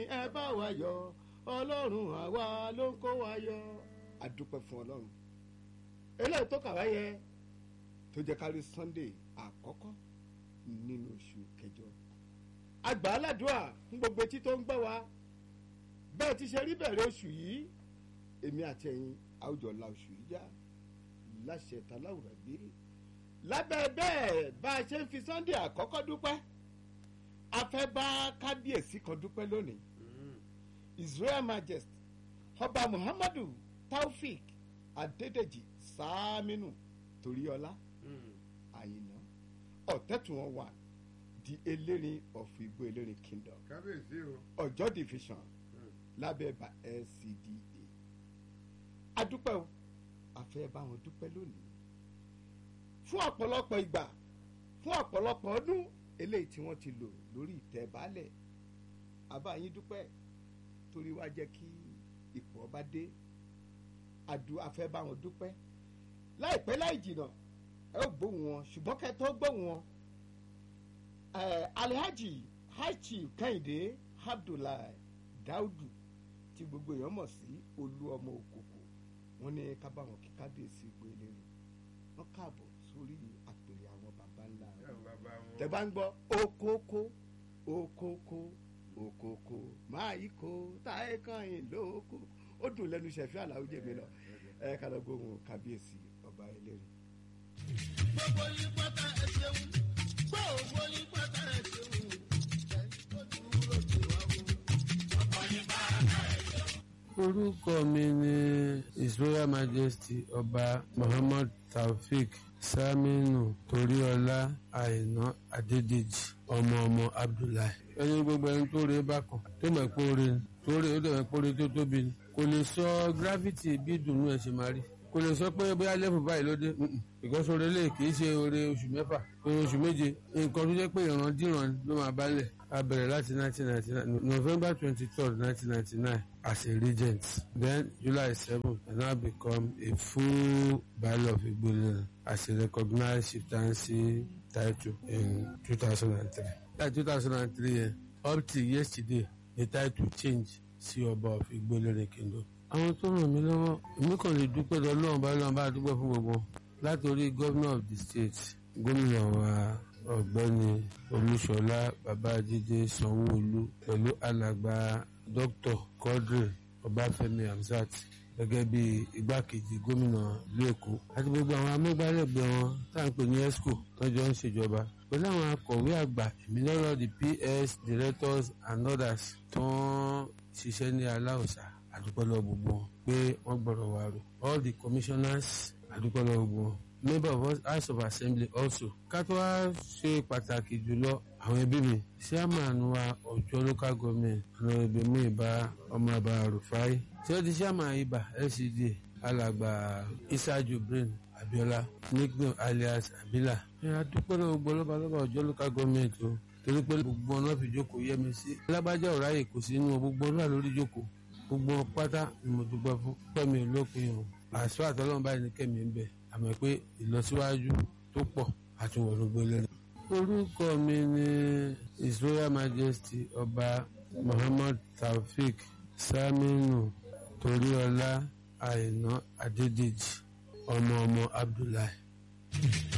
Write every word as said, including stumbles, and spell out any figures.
ẹ bá wa yọ̀ ọlọ́run àwa ló ń kó wa yọ̀. A dúpẹ́ fún ọlọ́run eléyìí tó kà wá yẹ tó jẹ́ kárí Sunday àkọ́kọ́ nínú oṣù kẹjọ. Àgbà aládùúà fún gbogbo etí tó ń gbọ́ wa bẹ́ẹ̀ ti ṣe rí bẹ̀rẹ̀ oṣù yìí èmi àti ẹ̀yin àwùjọ la oṣù yìí já láṣẹ tàláwùrà gbé lábẹ́ bẹ́ẹ̀ bá a ṣe ń fi Sunday àkọ́kọ́ dúpẹ́ a fẹ́ bá kábíyèsí kan dúpẹ́ lónìí Israel Majesty Ọba Muhammadu Taofik Adédèjì Sámínù Toríọlá Àyìnà Ọ̀tẹ́tùwọ̀n wà di elérin of Igbo Elérin Kingdom Ọ̀jọ́ division lábẹ́ bá L C D A. Adúpẹ́ o a fẹ́ bá wọn dúpẹ́ lónìí fún ọ̀pọ̀lọpọ̀ ìgbà fún ọ̀pọ̀lọpọ̀ ọdún eléyìí tí wọ́n ti lò lórí ìtẹ́ baálẹ̀. Àbá yín dúpẹ́ torí wá jẹ́ kí ipò ọba dé. Adu a fẹ́ bá wọn dúpẹ́ láìpẹ́ láì jìnnà ẹ ó gbóhùn wọn ṣùgbọ́n kẹ́ tó gbóhùn wọn Alhaji Haichi Kẹ́hìndé Abdullahi Daudu tí gbogbo èèyàn mọ̀ sí Olú ọmọ Òkòkò wọ́n ní ká bá wọn kí kábíyèsí Igbo Elérin wọ́n káàbọ̀ sórí àpèrè àwọn baba ńlá tẹ́ bá ń gbọ́ okoko okoko okoko máa yí ko táyé kan yín lóko ó dùn lẹ́nu ṣẹ̀fí àlàójẹ mi lọ ẹ ká lọ gbóhùn kábíyèsí ọba Elérin. gbogbo ní pátá ẹ ṣeun gbogbo ní pátá ẹ ṣeun ó dúró tó wá wò ọkọ ní bàtà ẹ ṣeun. Orúkọ mi ni His Royal Majesty Ọba Muhammad Taofik Sámínù Toríọlá Àyìnà Adédèjì ọmọ ọmọ Abdullahi. Ẹni gbogbo ẹni tó rè bákan tó mọ̀ pé oore tó rè ó dẹ̀ mọ̀ pé oore tó tóbi ni kò lè sọ gravity bí ìdùnnú ẹ̀ ṣe máa rí kò lè sọ pé bóyá lẹ́fù báyìí ló dé because oore lè kì í ṣe oore oṣù mẹ́fà oore oṣù méje nǹkan tó jẹ́ pé ìrandíran ló máa bálẹ̀ a bẹ̀rẹ̀ láti nineteen ninety nine November twenty-third nineteen ninety nine as a regent then July seventh I now become a full baale of Igbo Elérin as a recognized chieftaincy title in two thousand three. That two thousand three yẹn up till yesterday the title change sí ọba of Igbo Elérin Kingdom. Àwọn tó ràn mí lọ́wọ́ èmi kàn lè dúpẹ́ lọ́wọ́ bá lọ́wọ́ bá dúpẹ́ fún gbogbo látòrí governor of the state gómìnà wa ọ̀gbẹ́ni Olúṣọlá Babájídé Sanwó-Olú pẹ̀lú alàgbà Dr. Quadri Ọbáfẹ́mi Hamzat gẹ́gẹ́ bí igbákejì gómìnà ìlú Èkó àti gbogbo àwọn amúgbálẹ́gbẹ̀ẹ́ wọn tá à ń pè ní esco tọ́jọ́ ń ṣèjọba pẹ̀lú àwọn akọ̀wé àgbà ìmílọ́rọ̀ the P S directors and others tó ń ṣiṣẹ́ ní aláùsà àdúpẹ́lọ́ gbogbo wọn pé wọ́n gbọ́dọ̀ wá rò all the commissioners àdúpẹ́lọ́ gbogbo wọn member of House of Assembly also ká tó wá ṣe pàtàkì jùlọ àwọn ẹbí mi chairman wa Ọ̀jọ́ local government ọ̀nà ìbímú ìbá ọmọ àbá Rufai tí ó di chairman ibà L C D alàgbà Isa Jubrin Abiola nickname alias Abila ẹ àdúpẹ́lọ́ gbogbo lọ́balọ́ba Ọ̀jọ́ local government o torí pé gbogbo ọ̀nà fi jókòó yẹ mi sí lábájá ọ̀ráyè kò sí inú gbogbo ọ̀nà lórí jókòó gbogbo pátá ni mo dúpẹ́ fún pẹ́mi olópin o àṣọ àtọ́lọ́run báyìí ní kẹ́mi ń bẹ̀ àmọ́ pé ìlọsíwájú tó pọ̀ àtúnwò gbogbo lẹ́nu. Orúkọ mi ni His Royal Majesty Ọba Muhammad Taofik Sámínù Toríọlá Àyìnà Adédèjì ọmọ ọmọ Abdullahi.